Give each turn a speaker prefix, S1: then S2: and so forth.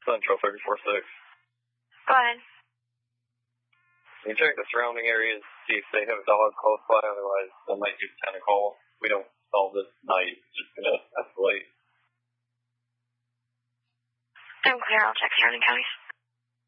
S1: Central 34-6.
S2: Go ahead.
S1: Can you check the surrounding areas, see if they have dogs close by, otherwise they might give 10 a call. We don't solve this tonight, it's just going to escalate.
S2: I'm clear, I'll check surrounding counties.